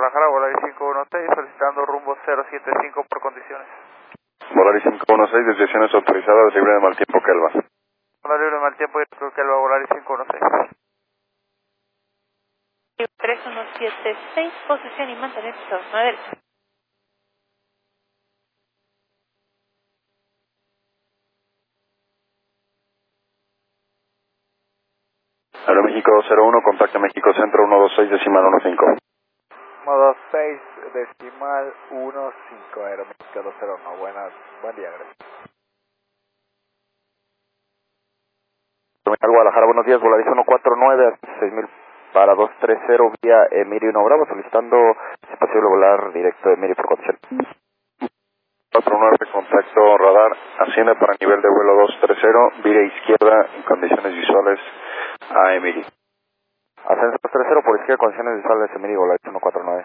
Guadalajara, Volaris 516, solicitando rumbo 075 por condiciones. Volaris 516, desviaciones autorizadas, libre de mal tiempo, Kelva. Zona libre de mal tiempo, y creo que el Volaris 516. 3176, posición y mantener torno a derecha. Aeroméxico 201, contacto México Centro 126, decimal 15. Modo 6, decimal 15, Aeroméxico 201. Buen día, gracias. Terminal Guadalajara, buenos días, Volaris 149, 6000 para 230 vía Emiri 1 Bravo, solicitando si es posible volar directo de Emiri por condición. 49, contacto radar, asciende para nivel de vuelo 230, vía izquierda en condiciones visuales a Emiri. Ascenso 230 por izquierda, condiciones visuales Emiri, Volaris 149.